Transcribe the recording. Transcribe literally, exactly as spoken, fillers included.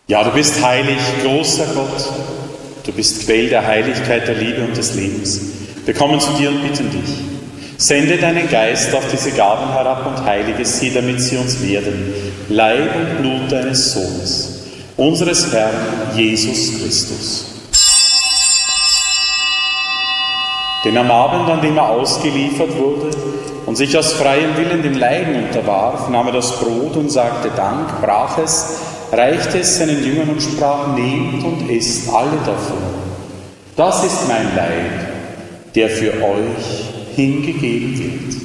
Ja, du bist heilig, großer Gott. Du bist Quell der Heiligkeit, der Liebe und des Lebens. Wir kommen zu dir und bitten dich. Sende deinen Geist auf diese Gaben herab und heilige sie, damit sie uns werden. Leib und Blut deines Sohnes, unseres Herrn Jesus Christus. Denn am Abend, an dem er ausgeliefert wurde und sich aus freiem Willen dem Leiden unterwarf, nahm er das Brot und sagte Dank, brach es, reichte es seinen Jüngern und sprach, nehmt und esst alle davon. Das ist mein Leib, der für euch hingegeben wird.